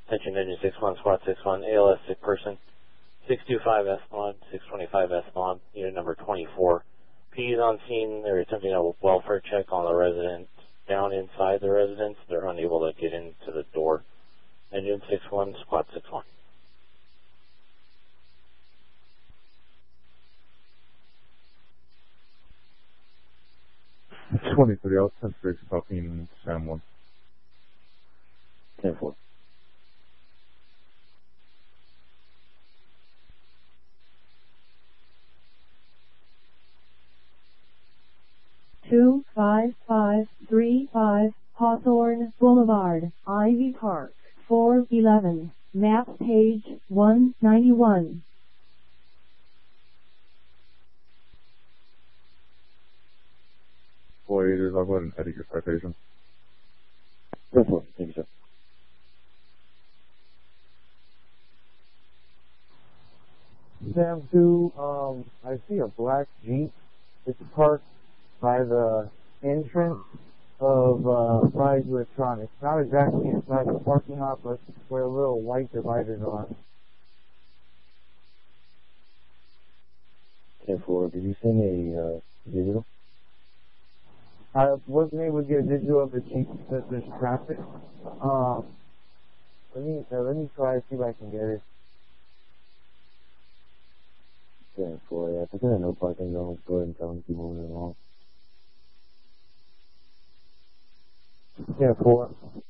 Attention engine 61, squad 61, ALS sick person, 625 S-Mod, 625 S-Mod, unit number 24. P is on scene. They're attempting a welfare check on the resident down inside the residence. They're unable to get into the door. Engine 61, squad 61. 23, I'll send Grace talking Sam 1. 10-4. Two 5535 Hawthorne Boulevard, Ivy Park, 411, map page 191. Voyagers, I'll go ahead and edit your citation. Thank you, sir. Sam 2, I see a black Jeep. It's parked by the entrance of Rise Electronics. Not exactly inside the parking lot, but where the little white dividers are. 10-4, did you send a digital? I wasn't able to get a digital of the Jeep because there's traffic. Let me try to see if I can get it. 10-4, yeah, if I got no parking, I'll go ahead and tell them to keep moving along. 10-4.